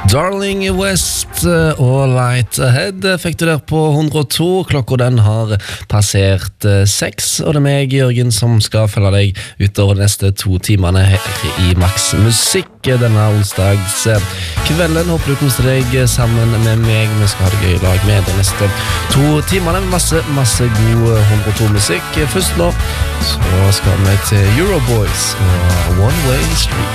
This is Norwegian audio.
Darling West og Light Ahead fikk du der på 102. Klokka den har passert 6, og det er meg, Jørgen, som skal følge deg utover de neste 2 timene her i Max Musikk denne onsdags kvelden. Håper du koser deg sammen med meg. Vi skal ha det gøy i lag med de neste 2 timene med masse god 102-musikk. Først nå så skal vi til Euroboys og One Way Street.